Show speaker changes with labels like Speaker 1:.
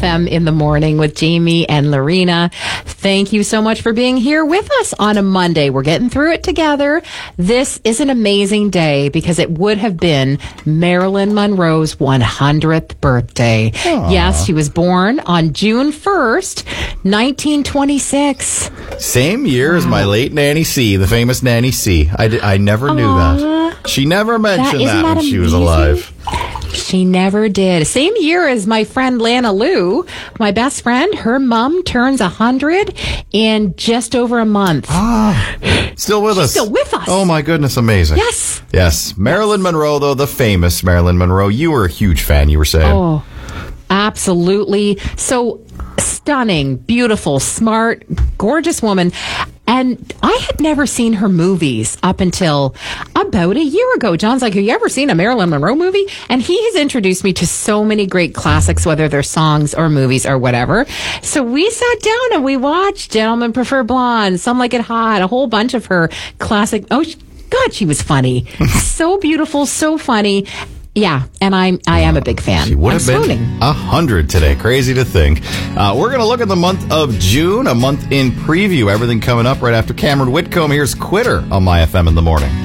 Speaker 1: FM in the morning with Jamie and Lorena. Thank you so much for being here with us on a Monday. We're getting through it together. This is an amazing day because it would have been Marilyn Monroe's 100th birthday. Aww. Yes, she was born on June 1st, 1926.
Speaker 2: Same year as my late Nanny C, the famous Nanny C. I never knew that. She never mentioned that when she was alive.
Speaker 1: She never did. Same year as my friend Lana Lou, my best friend. Her mom turns 100 in just over a month.
Speaker 2: Still with us.
Speaker 1: Still with us.
Speaker 2: Oh, my goodness. Amazing.
Speaker 1: Yes.
Speaker 2: Yes. Marilyn Monroe, though, the famous Marilyn Monroe. You were a huge fan, you were saying.
Speaker 1: Oh, absolutely. So stunning, beautiful, smart, gorgeous woman. And I had never seen her movies up until about a year ago. John's like, have you ever seen a Marilyn Monroe movie? And he has introduced me to so many great classics, whether they're songs or movies or whatever. So we sat down and we watched Gentlemen Prefer Blonde, Some Like It Hot, a whole bunch of her classic. Oh, God, she was funny. So beautiful, so funny. Yeah, and I am a big fan.
Speaker 2: She would have been 100 today. Crazy to think. We're going to look at the month of June, a month in preview. Everything coming up right after Cameron Whitcomb. Here's Quitter on My FM in the morning.